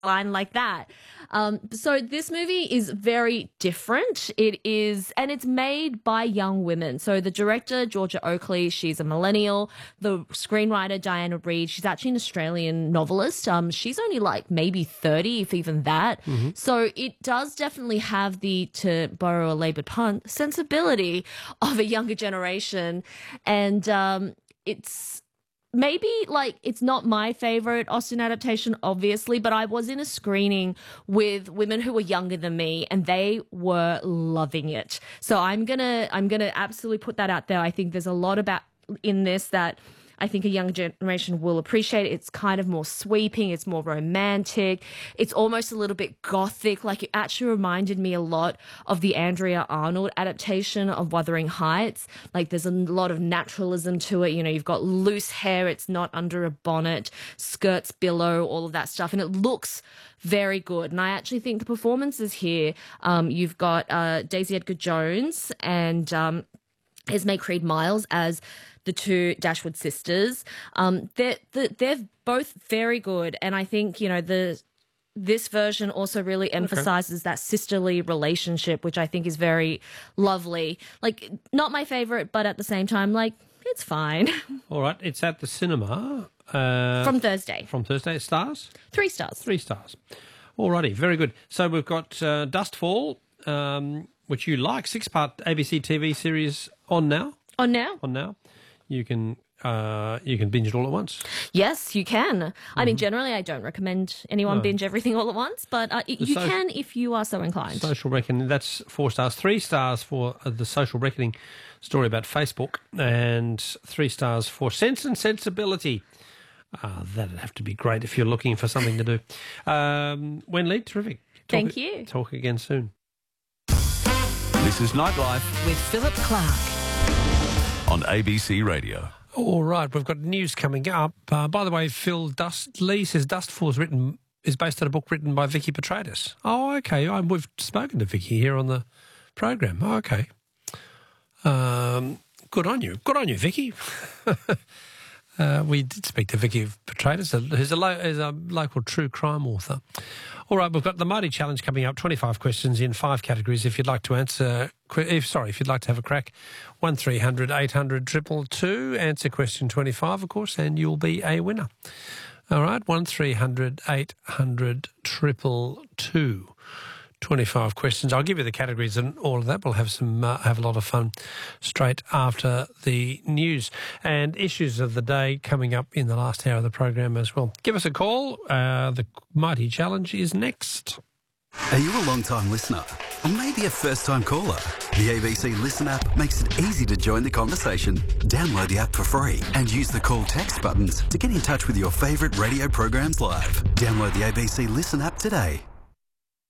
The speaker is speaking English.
line like that. So this movie is very different. It is, and it's made by young women. So the director, Georgia Oakley, she's a millennial. The screenwriter, Diana Reid, she's actually an Australian novelist. She's only like maybe 30, if even that. So it does definitely have the, to borrow a laboured pun, sensibility of a younger generation. And it's maybe like it's not my favorite Austen adaptation, obviously, but I was in a screening with women who were younger than me and they were loving it. So I'm gonna absolutely put that out there. I think there's a lot about in this that I think a younger generation will appreciate. It's kind of more sweeping. It's more romantic. It's almost a little bit gothic. Like, it actually reminded me a lot of the Andrea Arnold adaptation of Wuthering Heights. Like, there's a lot of naturalism to it. You know, you've got loose hair. It's not under a bonnet, skirts below, all of that stuff. And it looks very good. And I actually think the performances here, you've got Daisy Edgar-Jones and Esme Creed Miles as the two Dashwood sisters. They're both very good, and I think, you know, this version also really emphasizes that sisterly relationship, which I think is very lovely. Like, not my favorite, but at the same time, like, it's fine. All right, it's at the cinema from Thursday. From Thursday, stars? 3 stars. 3 stars. All righty, very good. So we've got Dustfall, which you like, 6-part ABC TV series on now. On now. You can binge it all at once. Yes, you can. I mean, generally, I don't recommend anyone binge everything all at once, but you can if you are so inclined. Social Reckoning, that's 4 stars. 3 stars for the Social Reckoning story about Facebook, and 3 stars for Sense and Sensibility. That'd have to be great if you're looking for something to do. Wen Lee, terrific. Thank you. Talk again soon. This is Nightlife with Philip Clark on ABC Radio. All right, we've got news coming up. By the way, Lee says Dustfall is based on a book written by Vicky Petratus. Oh, okay. We've spoken to Vicky here on the program. Oh, okay. Good on you. Good on you, Vicky. We did speak to Vicky Petratus, who's a local true crime author. All right, we've got the Mighty Challenge coming up, 25 questions in 5 categories. If you'd like to if you'd like to have a crack, 1300 800 222, answer question 25, of course, and you'll be a winner. All right, 1300 800 222. 25 questions. I'll give you the categories and all of that. We'll have have a lot of fun straight after the news and issues of the day coming up in the last hour of the program as well. Give us a call. The Mighty Challenge is next. Are you a long-time listener? Or maybe a first-time caller? The ABC Listen app makes it easy to join the conversation. Download the app for free and use the call text buttons to get in touch with your favourite radio programs live. Download the ABC Listen app today.